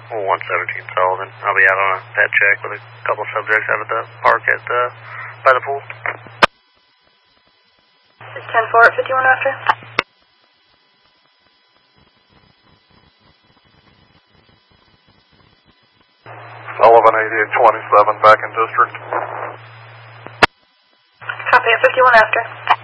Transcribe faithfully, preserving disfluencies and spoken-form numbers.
one seventeen Sullivan. I'll be out on a pet check with a couple subjects out at the park at the, by the pool. It's ten four at fifty-one after. Sullivan eighty-eight twenty-seven back in district. Copy at fifty-one after.